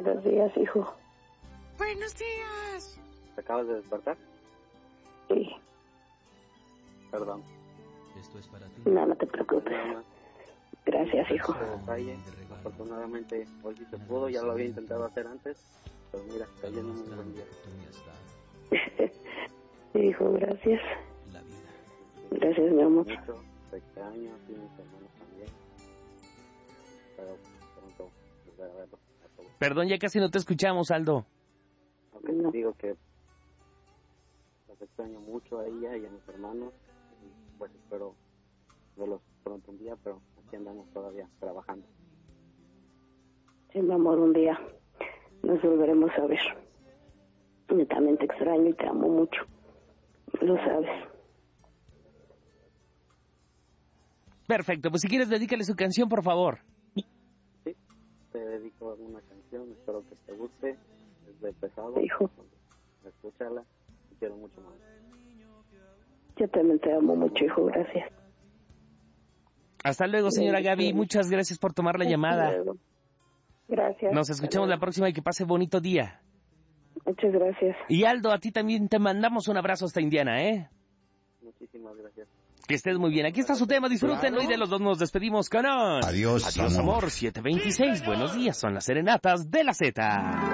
Buenos días, hijo. Buenos días. ¿Te acabas de despertar? Sí. Perdón. Esto es para ti. No, no te preocupes. Nada más. Gracias, hijo. Este detalle, afortunadamente, hoy sí se pudo, ya lo había intentado hacer antes, pero mira, cayó en un buen día. Hijo, gracias. La vida. Gracias, mi amor. Mucho, te extraño, y mis hermanos también. Pero pronto volver a verlos a todos. Perdón, ya casi no te escuchamos, Aldo. Aunque No. te digo que los extraño mucho a ella y a mis hermanos, y pues espero verlos pronto un día, pero aquí andamos todavía trabajando. Sí, mi amor, un día nos volveremos a ver. Yo también te extraño y te amo mucho. Lo sabes. Perfecto, pues si quieres dedícale su canción, por favor. Sí, te dedico una canción, espero que te guste, es de Pesado. Hijo. Escúchala, te quiero mucho más. Yo también te amo mucho, hijo, gracias. Hasta luego, señora Gaby. Muchas gracias por tomar la llamada. Hasta luego. Gracias. Nos escuchamos la próxima y que pase bonito día. Muchas gracias. Y Aldo, a ti también te mandamos un abrazo hasta Indiana, ¿eh? Muchísimas gracias. Que estés muy bien. Aquí está su tema, disfrútenlo y de los dos nos despedimos con Adiós, Adiós, amor. amor. 7:26. Buenos días, son las serenatas de la Z.